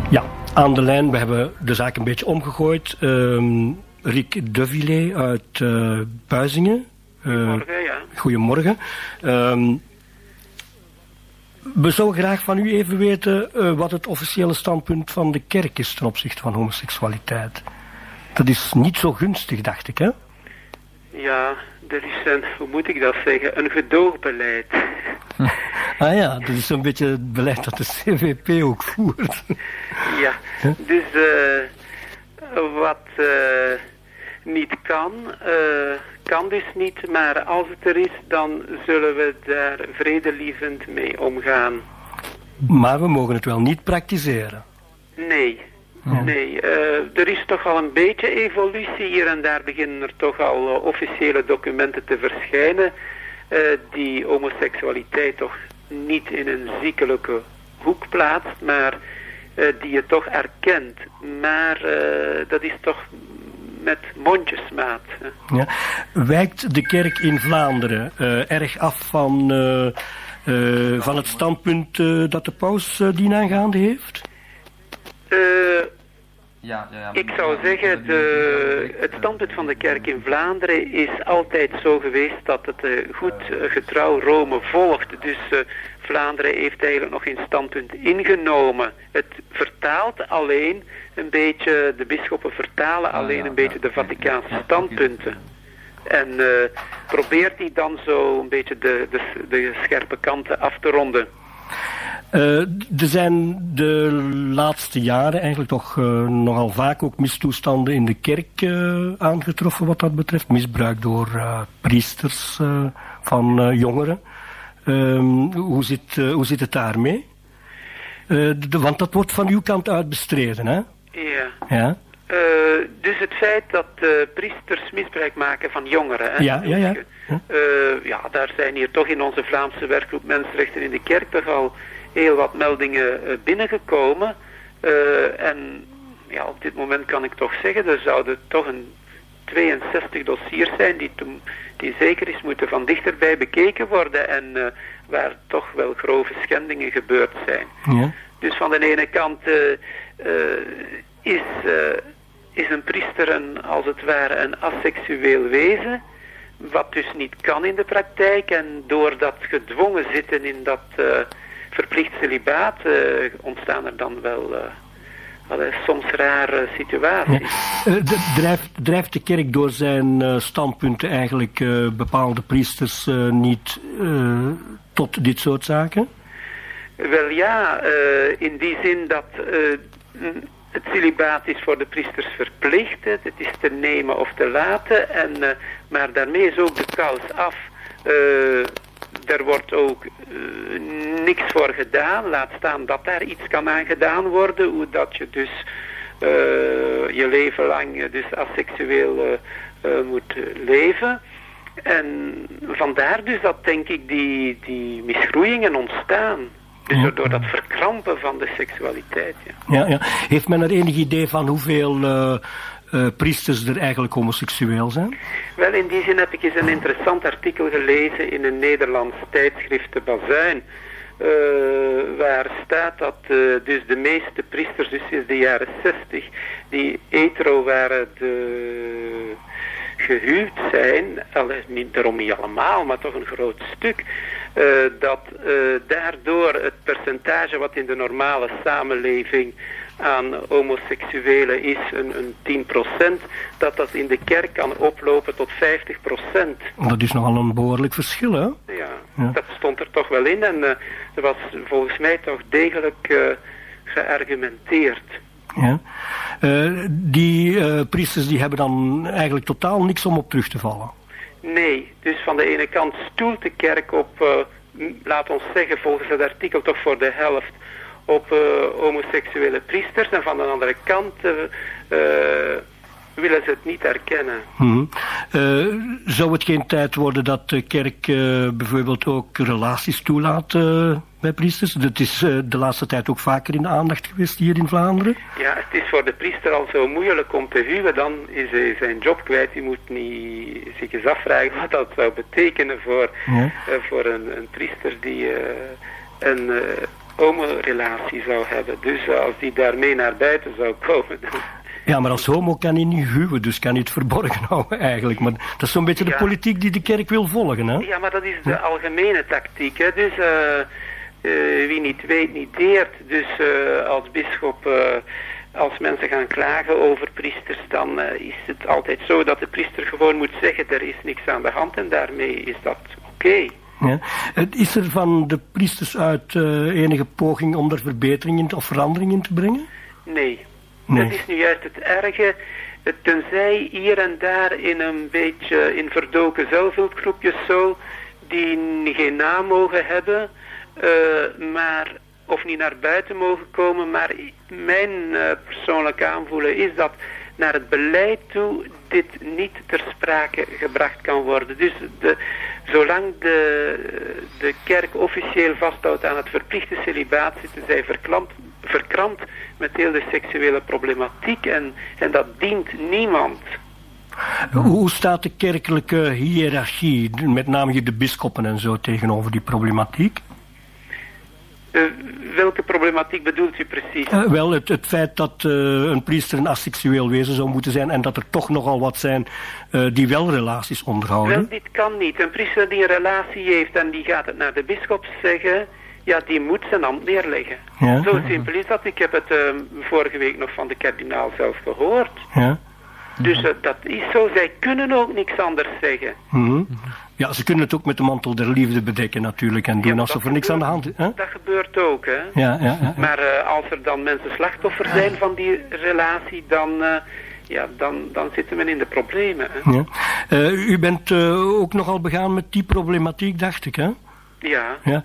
Ja, aan de lijn, we hebben de zaak een beetje omgegooid. Rick Devillé uit Buizingen. Goedemorgen, ja. Goedemorgen. We zouden graag van u even weten wat het officiële standpunt van de kerk is ten opzichte van homoseksualiteit. Dat is niet zo gunstig, dacht ik, hè? Ja, er is hoe moet ik dat zeggen, een gedoogbeleid. Ah ja, dat is een beetje het beleid dat de CVP ook voert. Ja, dus wat niet kan dus niet, maar als het er is, dan zullen we daar vredelievend mee omgaan. Maar we mogen het wel niet praktiseren. Nee. Nee, er is toch al een beetje evolutie. Hier en daar beginnen er toch al officiële documenten te verschijnen die homoseksualiteit toch niet in een ziekelijke hoek plaatst, maar die je toch erkent. Maar dat is toch met mondjesmaat. Hè. Ja. Wijkt de kerk in Vlaanderen erg af van het standpunt dat de paus dienaangaande heeft? Ik zou zeggen, het standpunt van de kerk in Vlaanderen is altijd zo geweest dat het goed getrouw Rome volgt. Dus Vlaanderen heeft eigenlijk nog geen standpunt ingenomen. Het vertaalt alleen een beetje, de bisschoppen vertalen alleen een beetje de Vaticaanse standpunten. En probeert die dan zo een beetje de scherpe kanten af te ronden. Er zijn de laatste jaren eigenlijk toch nogal vaak ook mistoestanden in de kerk aangetroffen wat dat betreft. Misbruik door priesters van jongeren. Hoe zit het daarmee? Want dat wordt van uw kant uit bestreden, hè? Ja. Dus het feit dat priesters misbruik maken van jongeren. Hè? Ja. Daar zijn hier toch in onze Vlaamse werkgroep Mensenrechten in de Kerk toch al heel wat meldingen binnengekomen. En ja, op dit moment kan ik toch zeggen, er zouden toch een 62 dossiers zijn die zeker eens moeten van dichterbij bekeken worden en waar toch wel grove schendingen gebeurd zijn. Ja. Dus van de ene kant is een priester als het ware een asseksueel wezen, wat dus niet kan in de praktijk. En door dat gedwongen zitten in dat verplicht celibaat ontstaan er dan wel soms rare situaties. Ja. Drijft de kerk door zijn standpunten eigenlijk bepaalde priesters niet tot dit soort zaken? Wel ja, in die zin dat het celibaat is voor de priesters verplicht. Het is te nemen of te laten. Maar daarmee is ook de kous af. Er wordt ook niks voor gedaan. Laat staan dat daar iets kan aan gedaan worden. Hoe dat je dus je leven lang dus asseksueel moet leven. En vandaar dus dat denk ik die misgroeiingen ontstaan. Dus door dat verkrampen van de seksualiteit. Ja. Heeft men er enig idee van hoeveel priesters er eigenlijk homoseksueel zijn? Wel, in die zin heb ik eens een interessant artikel gelezen in een Nederlands tijdschrift, de Bazuin. Waar staat dat dus de meeste priesters, dus sinds de jaren 60, die hetero waren, gehuwd zijn, daarom niet allemaal, maar toch een groot stuk, dat daardoor het percentage wat in de normale samenleving aan homoseksuelen is, een 10%, dat in de kerk kan oplopen tot 50%. Dat is nogal een behoorlijk verschil, hè? Ja, dat stond er toch wel in en er was volgens mij toch degelijk geargumenteerd. Ja. Die priesters die hebben dan eigenlijk totaal niks om op terug te vallen. Nee, dus van de ene kant stoelt de kerk op, laat ons zeggen volgens het artikel toch voor de helft, op homoseksuele priesters. En van de andere kant willen ze het niet erkennen. Zou het geen tijd worden dat de kerk bijvoorbeeld ook relaties toelaat bij priesters? Dat is de laatste tijd ook vaker in de aandacht geweest hier in Vlaanderen. Ja, het is voor de priester al zo moeilijk om te huwen. Dan is hij zijn job kwijt. Hij moet niet zich eens afvragen wat dat zou betekenen voor een priester die een homorelatie zou hebben. Dus als die daarmee naar buiten zou komen... Ja, maar als homo kan hij niet huwen, dus kan hij het verborgen houden eigenlijk. Maar dat is zo'n beetje de politiek die de kerk wil volgen, hè? Ja, maar dat is de algemene tactiek, hè. Dus wie niet weet, niet deert. Dus als bisschop... Als mensen gaan klagen over priesters, dan is het altijd zo dat de priester gewoon moet zeggen, er is niks aan de hand en daarmee is dat oké. Ja. Is er van de priesters uit enige poging om er verbeteringen of veranderingen te brengen? Nee. Dat is nu juist het erge. Tenzij hier en daar in een beetje in verdoken zelfhulpgroepjes zo, die geen naam mogen hebben, maar... of niet naar buiten mogen komen, maar mijn persoonlijke aanvoelen is dat naar het beleid toe dit niet ter sprake gebracht kan worden. Dus zolang de kerk officieel vasthoudt aan het verplichte celibaat, zitten zij verkrampt met heel de seksuele problematiek en dat dient niemand. Hoe staat de kerkelijke hiërarchie, met name hier de bisschoppen en zo, tegenover die problematiek? Welke problematiek bedoelt u precies? Wel, het feit dat een priester een asexueel wezen zou moeten zijn en dat er toch nogal wat zijn die wel relaties onderhouden. Wel, dit kan niet. Een priester die een relatie heeft en die gaat het naar de bisschop zeggen, ja, die moet zijn ambt neerleggen. Ja, zo simpel is dat. Ik heb het vorige week nog van de kardinaal zelf gehoord. Ja. Dus dat is zo. Zij kunnen ook niks anders zeggen. Mm-hmm. Ja, ze kunnen het ook met de mantel der liefde bedekken natuurlijk en doen alsof er niks aan de hand is. Hè? Dat gebeurt ook, hè. Ja. Maar als er dan mensen slachtoffer zijn van die relatie, dan zitten we in de problemen. Hè? Ja. U bent ook nogal begaan met die problematiek, dacht ik, hè? Ja.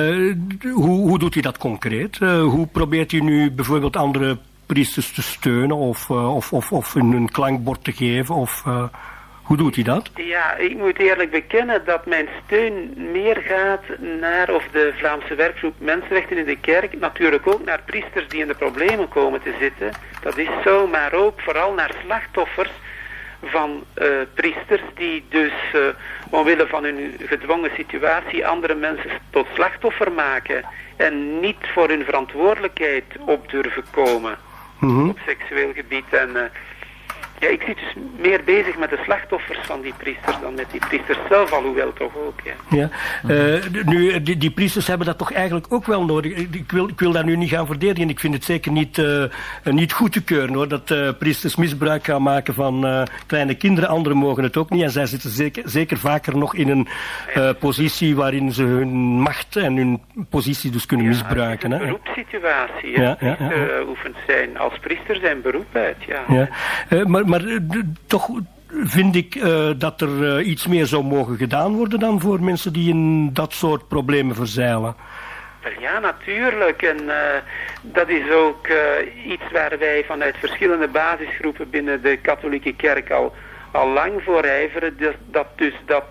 Hoe doet u dat concreet? Hoe probeert u nu bijvoorbeeld andere priesters te steunen of een klankbord te geven of... Hoe doet hij dat? Ja, ik moet eerlijk bekennen dat mijn steun meer gaat naar, of de Vlaamse werkgroep Mensenrechten in de Kerk, natuurlijk ook naar priesters die in de problemen komen te zitten. Dat is zo, maar ook vooral naar slachtoffers van priesters die dus omwille van hun gedwongen situatie andere mensen tot slachtoffer maken en niet voor hun verantwoordelijkheid op durven komen op seksueel gebied en... Ja, ik zit dus meer bezig met de slachtoffers van die priesters dan met die priesters zelf, alhoewel toch ook. Ja. Nu, die priesters hebben dat toch eigenlijk ook wel nodig. Ik wil daar nu niet gaan verdedigen. Ik vind het zeker niet goed te keuren, hoor, dat priesters misbruik gaan maken van kleine kinderen. Anderen mogen het ook niet. En zij zitten zeker vaker nog in een positie waarin ze hun macht en hun positie dus kunnen misbruiken. Het is een beroepssituatie. Priesters oefent zijn als priester zijn beroep uit. Maar toch vind ik dat er iets meer zou mogen gedaan worden dan voor mensen die in dat soort problemen verzeilen. Ja, natuurlijk. En dat is ook iets waar wij vanuit verschillende basisgroepen binnen de katholieke kerk al lang voor ijveren. Dat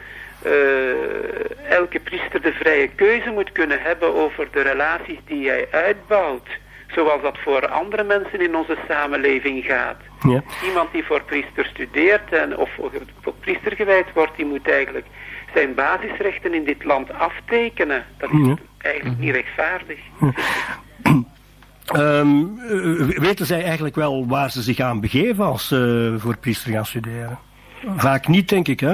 elke priester de vrije keuze moet kunnen hebben over de relaties die hij uitbouwt. Zoals dat voor andere mensen in onze samenleving gaat. Ja. Iemand die voor priester studeert of voor priester gewijd wordt, die moet eigenlijk zijn basisrechten in dit land aftekenen. Dat is eigenlijk niet rechtvaardig. Weten zij eigenlijk wel waar ze zich aan begeven als ze voor priester gaan studeren? Vaak niet, denk ik, hè?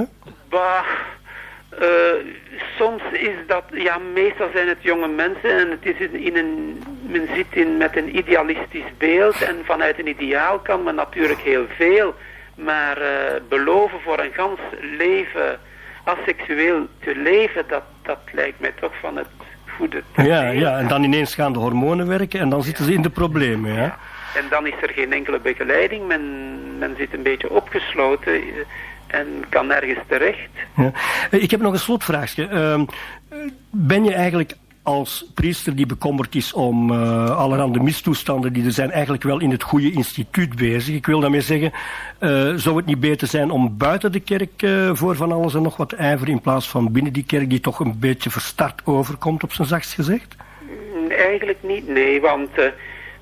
Soms is dat, meestal zijn het jonge mensen en het is men zit met een idealistisch beeld en vanuit een ideaal kan men natuurlijk heel veel, maar beloven voor een gans leven asexueel te leven, dat lijkt mij toch van het goede. Ja, en dan ineens gaan de hormonen werken en dan zitten ze in de problemen, ja. En dan is er geen enkele begeleiding, men zit een beetje opgesloten en kan nergens terecht. Ja. Ik heb nog een slotvraagje. Ben je eigenlijk als priester die bekommerd is om allerhande mistoestanden die er zijn, eigenlijk wel in het goede instituut bezig? Ik wil daarmee zeggen, zou het niet beter zijn om buiten de kerk voor van alles en nog wat ijveren in plaats van binnen die kerk die toch een beetje verstart overkomt, op zijn zachtst gezegd? Eigenlijk niet, nee, want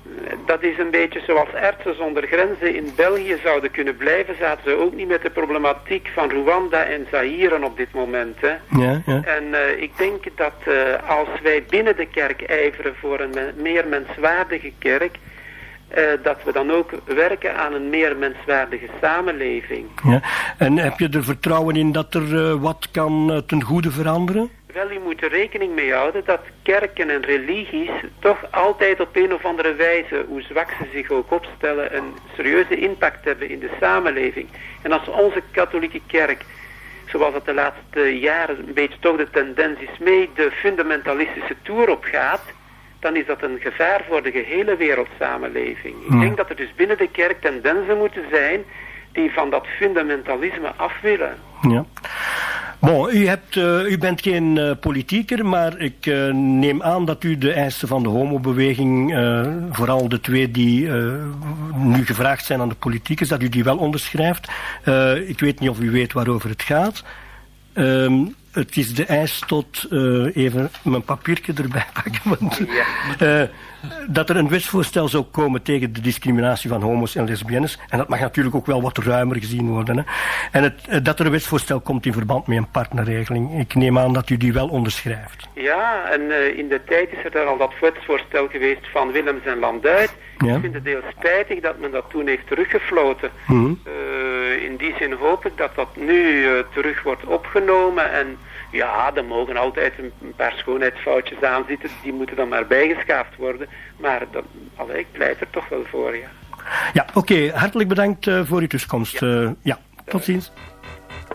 dat is een beetje zoals Artsen zonder Grenzen in België zouden kunnen blijven, zaten ze ook niet met de problematiek van Rwanda en Zaïre op dit moment. Hè. Ja, ja. En ik denk dat als wij binnen de kerk ijveren voor een meer menswaardige kerk, dat we dan ook werken aan een meer menswaardige samenleving. Ja. En heb je er vertrouwen in dat er wat kan ten goede veranderen? Wel, je moet er rekening mee houden dat kerken en religies toch altijd op een of andere wijze, hoe zwak ze zich ook opstellen, een serieuze impact hebben in de samenleving. En als onze katholieke kerk, zoals dat de laatste jaren een beetje toch de tendens is mee, de fundamentalistische toer op gaat, dan is dat een gevaar voor de gehele wereldsamenleving. Ik denk dat er dus binnen de kerk tendensen moeten zijn die van dat fundamentalisme af willen. Ja. Bon, u bent geen politieker, maar ik neem aan dat u de eisen van de homobeweging, vooral de twee die nu gevraagd zijn aan de politicus, dat u die wel onderschrijft. Ik weet niet of u weet waarover het gaat. Het is de eis tot, even mijn papiertje erbij pakken, want, dat er een wetsvoorstel zou komen tegen de discriminatie van homo's en lesbiennes. En dat mag natuurlijk ook wel wat ruimer gezien worden. Hè. En dat er een wetsvoorstel komt in verband met een partnerregeling. Ik neem aan dat u die wel onderschrijft. Ja, en in de tijd is er daar al dat wetsvoorstel geweest van Willems en Landuit. Ja. Ik vind het heel spijtig dat men dat toen heeft teruggefloten. In die zin hoop ik dat dat nu terug wordt opgenomen. En ja, er mogen altijd een paar schoonheidsfoutjes aan zitten. Die moeten dan maar bijgeschaafd worden. Maar ik pleit er toch wel voor, ja. Ja, oké. Hartelijk bedankt voor uw tussenkomst. Ja, tot ziens.